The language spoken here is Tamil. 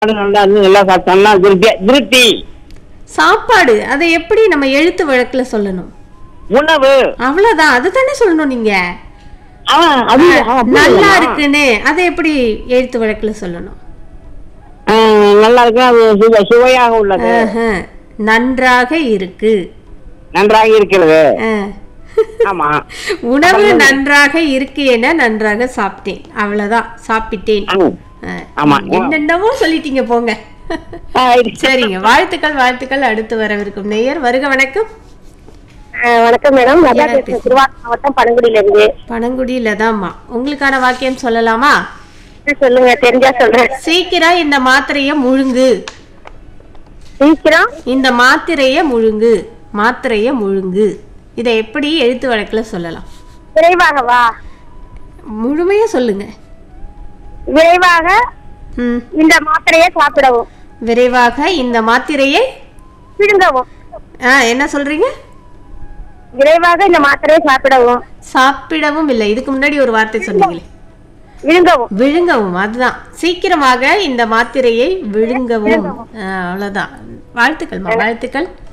நல்லா இருந்து நல்லா சாப்பிட்டோம்னா திருப்தி. சாப்பாடு அதை எப்படி நம்ம எழுத்து வழக்குல சொல்லணும்? உணவு. அவ்வளவுதான், அதுதானே சொல்லணும் நீங்க. நல்லா இருக்குன்னு அதை எப்படி எழுத்து வழக்குல சொல்லணும்? நல்லா இருக்கு, அது சுவையாக உள்ளது. நன்றாக இருக்கு. நன்றாக இருக்கிறது. ஆமா. உணவு நன்றாக இருக்கு என நன்றாக சாப்பிட்டேன். அவ்வளவுதான், சாப்பிட்டேன். என்னென்னவோ சொல்லிட்டீங்க போங்க. சரிங்க, வாழ்த்துக்கள் வாழ்த்துக்கள். அடுத்து வரவிருக்கும் நேயர் வருக. வணக்கம். வணக்கம் மேடம், மாவட்டம் பனங்குடியில இருந்து. பனங்குடியில தான்மா. உங்களுக்கான வாக்கியம் சொல்லலாமா? சொல்லுங்க, தெரிஞ்சா சொல்றேன். சீக்கிரம் இந்த மாத்திரைய முழுங்கு. சீக்கிரம் இந்த மாத்திரைய முழுங்கு. மாத்திரைய முழுங்கு, இதை எப்படி எழுத்து வழக்குல சொல்லலாம்? விரைவாகவா? முழுமையா சொல்லுங்க. விரைவாக இந்த மாத்திரையை சாப்பிடவும். விரைவாக இந்த மாத்திரையை விழுங்கவும். என்ன சொல்றீங்க? விரைவாக இந்த மாத்திரையை சாப்பிடவும். சாப்பிடவும் இல்லை, இதுக்கு முன்னாடி ஒரு வார்த்தை சொன்னீங்களே, விழுங்கவும். விழுங்கவும், அதுதான். சீக்கிரமாக இந்த மாத்திரையை விழுங்கவும். அவ்வளவுதான். வாழ்த்துக்கள், வாழ்த்துக்கள்.